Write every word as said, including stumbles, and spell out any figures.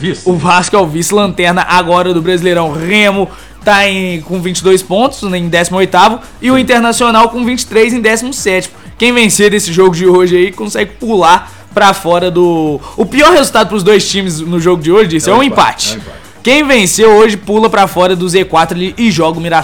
vice. O Vasco é o vice-lanterna agora do Brasileirão. Remo tá em, com vinte e dois pontos em décimo oitavo e o Internacional com vinte e três em décimo sétimo. Quem vencer desse jogo de hoje aí consegue pular pra fora do... O pior resultado pros dois times no jogo de hoje, disse, é, é um empate. empate. É um empate. Quem venceu hoje pula pra fora do Z quatro e joga o Mirassol.